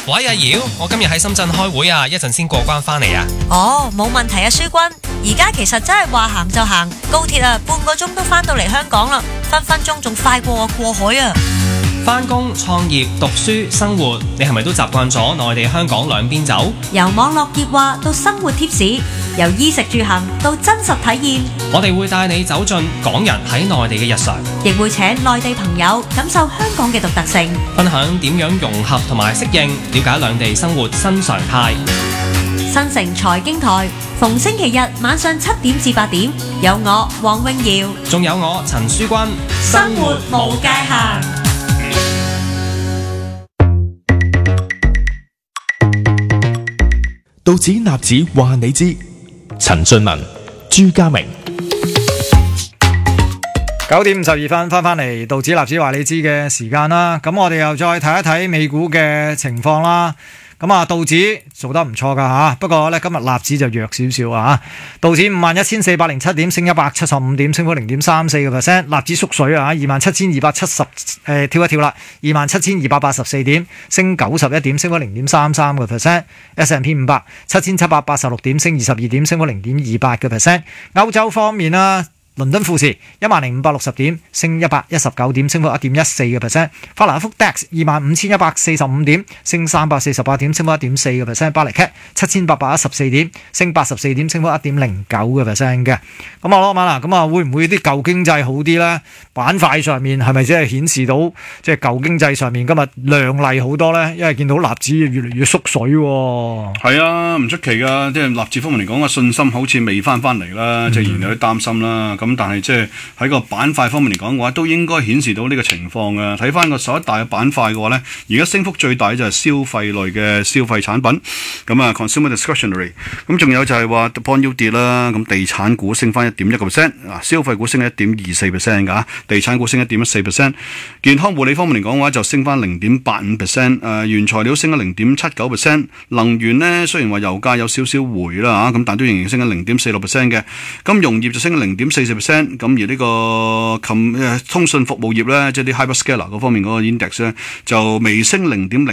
喂，阿瑤，我今日喺深圳開會啊，一陣先過關返嚟啊。 哦，冇問題啊，書君。而家其實真係話行就行，高鐵啊，半個鐘都返到嚟香港啦，分分鐘仲快過我過海啊！ 返工、創業、讀書、生活，你係咪都習慣咗內地香港兩邊走？ 由網絡熱話到生活貼士，由衣食住行到真實體驗， 我哋會帶你走進港人喺內地嘅日常， 亦會請內地朋友感受香港嘅獨特性， 分享點樣融合同埋適應，了解兩地生活新常態。 新城財經台逢星期日晚上7點至8點，有我黃詠瑤， 仲有我陳書君， 生活無界限。 道指納指話你知，陳俊文、朱家明。 9點52分翻嚟道指納指話你知嘅時間啦，咁我哋又再睇一睇美股嘅情況啦。咁啊，道指做得唔錯噶吓，不過咧今日納指就弱少少啊。道指51,407點，升175點，升幅0.34%。納指縮水啊，27,270跳一跳啦，27,284點，升91點，升幅0.33%。S&P 500 7,786點，升22點，升幅0.28%。歐洲方面啦。倫敦富時10,560點，升119點，升幅1.14%。法蘭克福 DAX 25,145點，升348點，升幅1.4%。巴黎 CAC 7,814點，升84點，升幅1.09%嘅。咁我諗下啦，咁啊會唔會啲舊經濟好啲咧？板塊上面係咪即係顯示到即係舊經濟上面今日亮麗好多咧？因為見到納指越嚟越縮水喎。 係啊，唔出奇噶，即係納指方面嚟講嘅信心好似未翻嚟啦，即係仍然有啲擔心啦。咁但係即係喺個板塊方面嚟講嘅話，都應該顯示到呢個情況嘅。睇翻個11大嘅板塊嘅話呢，而家升幅最大就係消費類嘅消費產品，咁啊 consumer discretionary。咁仲有就係話 bond yield 跌啦，咁地產股升翻1.1%，消費股升1.24% 㗎，地產股升1.14%。健康護理方面嚟講嘅話，就升翻0.85%，原材料升咗0.79%，能源呢，雖然話油價有少少回啦嚇，咁但都仍然升緊0.46% 嘅。金融業就升緊0.44%。咁而呢個通訊服務業咧，即係啲 hyperscaler 嗰方面嗰個 index 咧，就微升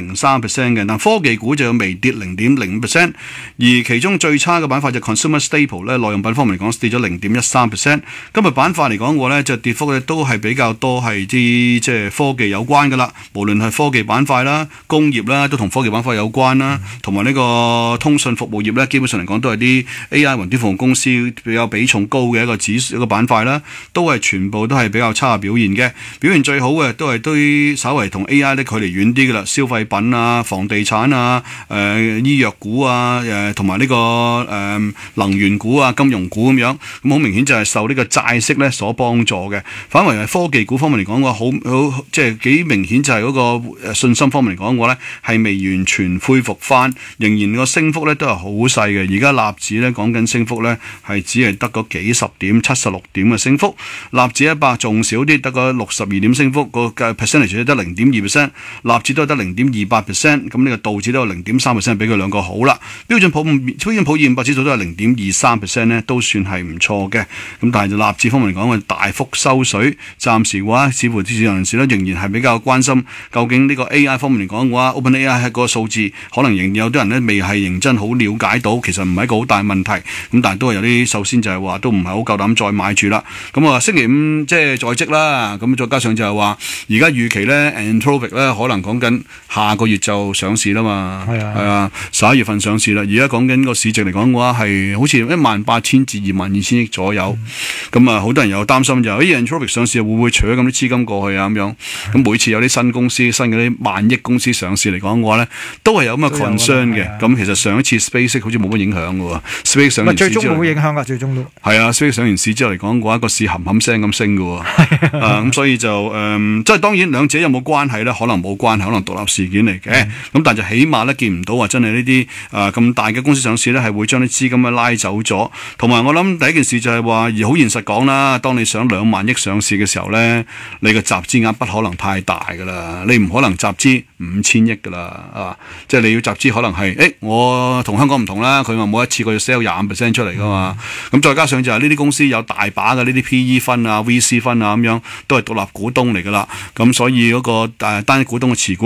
0.03% 嘅，但科技股就有微跌0.05%，而其中最差嘅板塊就 consumer staple 咧，耐用品方面嚟講跌咗0.13%。今日板塊嚟講嘅話咧，就跌幅咧都係比較多係啲即係科技有關噶啦，無論係科技板塊啦、工業啦，都同科技板塊有關啦，同埋呢個通訊服務業咧，基本上嚟講都係啲 AI 雲端服務公司比較比重高嘅一個板塊啦，都係全部都係比較差嘅表現嘅。表現最好嘅都係對稍為同 AI 咧距離遠啲嘅啦，消費品啊、房地產啊、醫藥股啊、同埋呢個能源股啊、金融股咁樣。咁好明顯就係受呢個債息咧所幫助嘅。反為係科技股方面嚟講嘅話，好即係幾明顯就係嗰個信心方面嚟講嘅話咧，係未完全恢復翻，仍然個升幅咧都係好細嘅。而家納指咧講緊升幅咧係只係得個幾十點、76點嘅升幅，納指100仲少啲，得個62點升幅，個 percentage 得0.2%，納指都係得0.28%，咁呢個道指都有0.3%，比佢兩個好啦。標準普爾500指數都係0.23%咧，都算係唔錯嘅。咁但係就納指方面嚟講，大幅收水，暫時嘅話，似乎啲市場人士咧仍然係比較關心，究竟呢個 AI 方面嚟講嘅話 ，OpenAI 係個數字，可能仍然有啲人咧未係認真好了解到，其實唔係一個好大問題。咁但係都係有啲，首先就係話都唔係好夠膽再買住啦。咁啊，星期5即係在即啦，咁再加上就係話，而家預期咧 Anthropic 咧可能講緊下個月就上市啦嘛，係啊，11月份上市啦。而家講緊個市值嚟講嘅話係好似18,000至22,000億左右。咁啊，好多人又擔心就Anthropic 上市會唔會搶咁啲資金過去啊咁樣。咁每次有啲新公司、新嗰啲萬億公司上市嚟講嘅話咧，都係有咁嘅 concern 嘅。咁其實上一次 SpaceX 好似冇乜影響嘅喎，SpaceX 上完市之後最終冇影響㗎，最終都係啊 ，SpaceX 上完市之後嚟講嘅話，個市冚聲咁升嘅喎。咁所以就即係當然兩者有冇關係咧？可能冇關係，可能獨立事件嚟嘅。咁但係就起碼咧見唔到話真係呢啲咁大嘅公司上市咧，係會將啲資金咧拉走咗。同埋我諗第一件事就係話，而好現實講啦，當你想2萬億上市嘅時候咧，你個集資額不可能太大㗎啦，你唔可能集資5000億㗎啦，即係你要集資可能係我同香港唔同啦，佢話每一次佢要 sell 25% 出嚟㗎嘛。咁再加上就係呢啲公司有大把嘅呢啲 PE 分啊、VC 分啊咁樣，都係獨立股東嚟㗎啦。咁所以嗰個單一股東嘅持股